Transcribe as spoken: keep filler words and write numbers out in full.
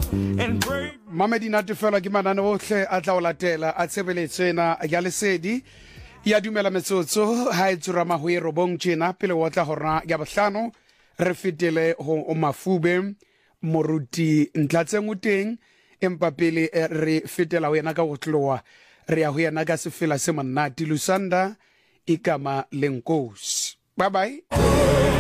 and pray. Mamedi natefela ke manane ohle a tla o latela a tshebeletsena ya lesedi ya dumela metsotso ha e tsura mahoe robong tjena pele o tla hora ya bohlano re fetele ho mafube moruti ntlatseng uteng empa pele re fetela ho yena ka go tloa re ya ho yena ka sefela se monate Lusanda ikama lenkosi bye bye.